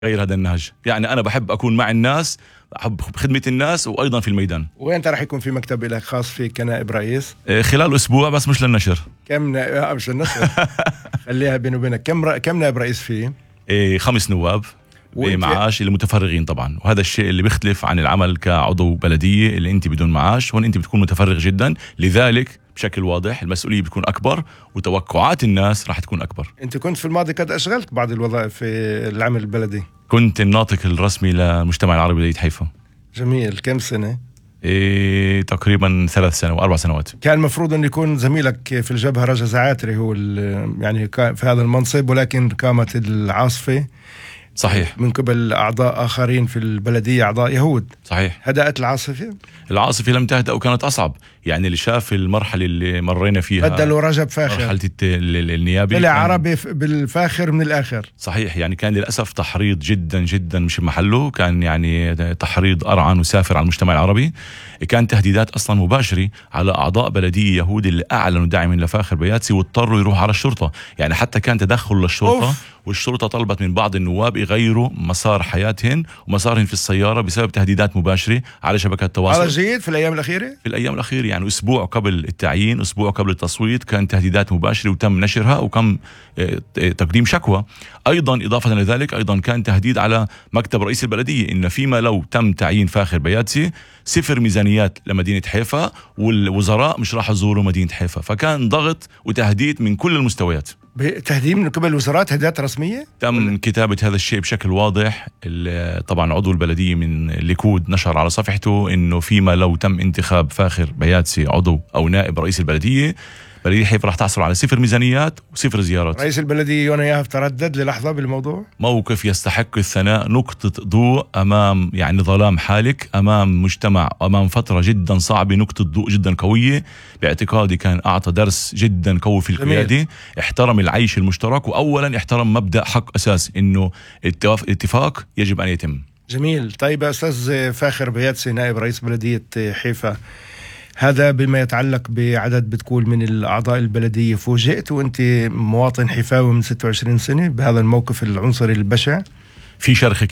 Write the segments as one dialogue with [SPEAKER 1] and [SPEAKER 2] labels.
[SPEAKER 1] غير هذا النهج. يعني أنا بحب أكون مع الناس، بحب خدمة الناس، وأيضا في الميدان.
[SPEAKER 2] وين راح يكون في مكتب لك خاص فيك كنائب رئيس؟
[SPEAKER 1] خلال أسبوع، بس مش للنشر.
[SPEAKER 2] كم مش للنشر. خليها بيني وبينك. كم نائب رئيس فيه؟
[SPEAKER 1] 5 نواب بمعاش المتفرغين طبعا، وهذا الشيء اللي بيختلف عن العمل كعضو بلدية اللي انت بدون معاش. هون انت بتكون متفرغ جدا، لذلك بشكل واضح المسؤولية بتكون أكبر وتوقعات الناس راح تكون أكبر.
[SPEAKER 2] انت كنت في الماضي قد أشغلت بعض الوظائف في العمل البلدي.
[SPEAKER 1] كنت الناطق الرسمي للمجتمع العربي بلدية حيفا.
[SPEAKER 2] جميل. كم سنة؟
[SPEAKER 1] تقريبا 3 سنوات و4 سنوات.
[SPEAKER 2] كان المفروض أن يكون زميلك في الجبهة رجا زعاتري هو يعني في هذا المنصب، ولكن قامت العاصفة.
[SPEAKER 1] صحيح.
[SPEAKER 2] من قبل أعضاء آخرين في البلدية، أعضاء يهود.
[SPEAKER 1] صحيح.
[SPEAKER 2] هدأت العاصفة؟
[SPEAKER 1] العاصفة لم تهدأ وكانت أصعب. يعني اللي شاف المرحلة اللي مرينا فيها،
[SPEAKER 2] بدلوا رجب فاخر،
[SPEAKER 1] مرحلة النيابي،
[SPEAKER 2] طلع عربي بالفاخر من الآخر.
[SPEAKER 1] صحيح. يعني كان للأسف تحريض جدا جدا مش محله. كان يعني تحريض أرعن وسافر على المجتمع العربي. كان تهديدات أصلا مباشرة على أعضاء بلدية يهود اللي أعلنوا دعم لفاخر بياتسي واضطروا يروحوا على الشرطة. يعني حتى كان تدخل للشرطة. والشرطة طلبت من بعض النواب يغيروا مسار حياتهن ومسارهن في السيارة بسبب تهديدات مباشرة على شبكات التواصل.
[SPEAKER 2] هذا جيد في الأيام الأخيرة؟
[SPEAKER 1] في الأيام الأخيرة، يعني أسبوع قبل التعيين، أسبوع قبل التصويت، كان تهديدات مباشرة وتم نشرها وكم تقديم شكوى. أيضا إضافة لذلك أيضا كان تهديد على مكتب رئيس البلدية إن فيما لو تم تعيين فاخر بياتسي 0 ميزانيات لمدينة حيفا، والوزراء مش راح يزوروا مدينة حيفا. فكان ضغط وتهديد من كل المستويات.
[SPEAKER 2] تهديد من قبل الوزارات، تهديدات رسمية؟
[SPEAKER 1] تم كتابة هذا الشيء بشكل واضح. طبعا عضو البلدية من الليكود نشر على صفحته إنه فيما لو تم انتخاب فاخر بياتسي عضو أو نائب رئيس البلدية، بلدية حيفا راح تحصل على 0 ميزانيات و0 زيارات.
[SPEAKER 2] رئيس البلدية يونا ياهف تردد للحظة بالموضوع. موقف
[SPEAKER 1] يستحق الثناء، نقطة ضوء أمام يعني ظلام حالك، أمام مجتمع، أمام فترة جدا صعبة. نقطة ضوء جدا قوية باعتقادي. كان أعطى درس جدا قوي في القيادة. احترم العيش المشترك، وأولا احترم مبدأ حق أساس إنه الاتفاق يجب أن يتم.
[SPEAKER 2] جميل. طيب أستاذ فاخر بياتسي نائب رئيس بلدية حيفا، هذا بما يتعلق بعدد بتقول من الأعضاء البلدية، فوجئت وأنت مواطن حيفاوي من 26 سنة بهذا الموقف العنصري البشع؟
[SPEAKER 1] في شرخ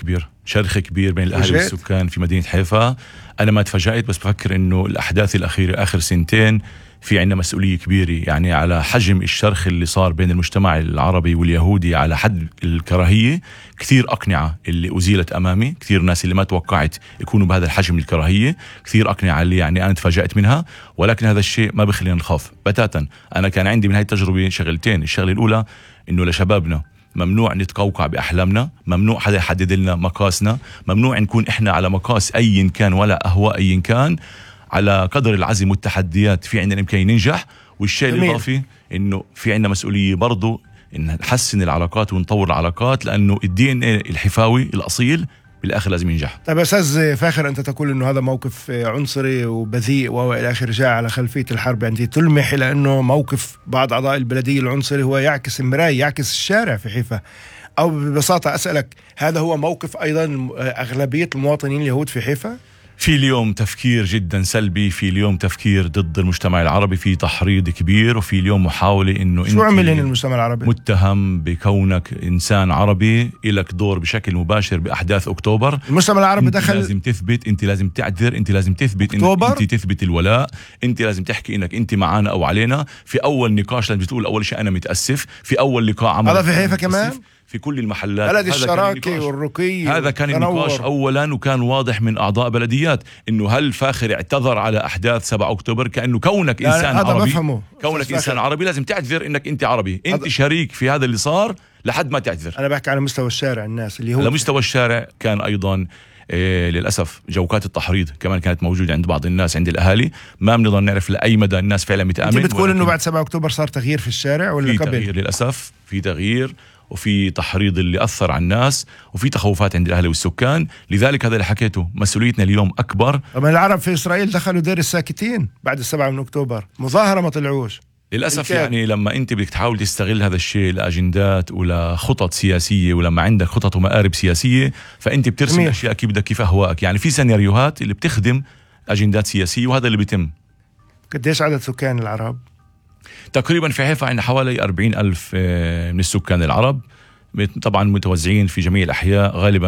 [SPEAKER 1] كبير بين الأهل والسكان في مدينة حيفا. أنا ما تفاجأت، بس بفكر إنه الأحداث الأخيرة آخر 2 في عندنا مسؤولية كبيرة يعني على حجم الشرخ اللي صار بين المجتمع العربي واليهودي على حد الكراهية. كثير أقنعة اللي أزيلت أمامي، كثير ناس اللي ما توقعت يكونوا بهذا الحجم الكراهية، كثير أقنعة اللي يعني أنا تفاجأت منها. ولكن هذا الشيء ما بخلينا نخاف بتاتا. أنا كان عندي من هاي التجربة شغلتين. الشغلة الأولى إنه لشبابنا ممنوع نتقوقع بأحلامنا، ممنوع حدا يحدد لنا مقاسنا، ممنوع نكون إحنا على مقاس أي كان ولا أهواء أي كان. على قدر العزم والتحديات في عندنا إمكانية ننجح. والشيء الإضافي إنه في عندنا مسؤولية برضو إن نحسن العلاقات ونطور العلاقات، لأنه الDNA الحيفاوي الأصيل بالآخر لازم ينجح.
[SPEAKER 2] طيب أستاذ فاخر، أنت تقول إنه هذا موقف عنصري وبذيء وإلى آخره جاء على خلفية الحرب، يعني تلمح إلى أنه موقف بعض أعضاء البلدية العنصري هو يعكس المراية، يعكس الشارع في حيفا. أو ببساطة أسألك، هذا هو موقف أيضا أغلبية المواطنين اليهود في حيفا؟
[SPEAKER 1] في اليوم تفكير جدا سلبي، في اليوم تفكير ضد المجتمع العربي، في تحريض كبير، وفي اليوم محاولة إنه
[SPEAKER 2] شو عمل هنا المجتمع العربي؟
[SPEAKER 1] متهم بكونك إنسان عربي إلك دور بشكل مباشر بأحداث أكتوبر.
[SPEAKER 2] المجتمع العربي دخل.
[SPEAKER 1] لازم تثبت، أنت لازم تعذر، أنت لازم تثبت إنك أنت تثبت الولاء، أنت لازم تحكي إنك أنت معانا أو علينا. في أول نقاش لازم تقول أول شيء أنا متأسف. في أول لقاء عمل
[SPEAKER 2] هذا في حيفا كمان
[SPEAKER 1] في كل المحلات.
[SPEAKER 2] بلد الشراكة والرقي.
[SPEAKER 1] هذا كان النقاش أولا، وكان واضح من أعضاء بلديات إنه هل فاخر اعتذر على أحداث 7 أكتوبر؟ كأنه كونك إنسان عربي، كونك إنسان عربي لازم تعذر إنك أنت عربي، أنت شريك في هذا اللي صار لحد ما تعذر.
[SPEAKER 2] أنا بحكي على مستوى الشارع، الناس اللي هو
[SPEAKER 1] على مستوى الشارع كان أيضا للأسف جوكات التحريض كمان كانت موجودة عند بعض الناس، عند الأهالي. ما بنقدر نعرف لأي مدى الناس فعلا متآمن.
[SPEAKER 2] أنت بتقول إنه بعد 7 أكتوبر صار تغيير في الشارع ولا
[SPEAKER 1] قبل؟ في تغيير للأسف، في تغيير وفي تحريض اللي أثر على الناس، وفي تخوفات عند الأهل والسكان. لذلك هذا اللي حكيته، مسؤوليتنا اليوم أكبر.
[SPEAKER 2] طبعا العرب في إسرائيل دخلوا دير الساكتين بعد 7 أكتوبر، مظاهرة ما طلعوش
[SPEAKER 1] للأسف. يعني لما أنت بدك تحاول تستغل هذا الشيء لأجندات ولخطط سياسية، ولما عندك خطط ومآرب سياسية، فأنت بترسم أشياء كيف أهواءك. يعني في سيناريوهات اللي بتخدم أجندات سياسية، وهذا اللي بيتم.
[SPEAKER 2] قديش عدد سكان العرب؟
[SPEAKER 1] تقريبا في حيفا عندنا حوالي 40,000 من السكان العرب. طبعا متوزعين في جميع الأحياء غالبا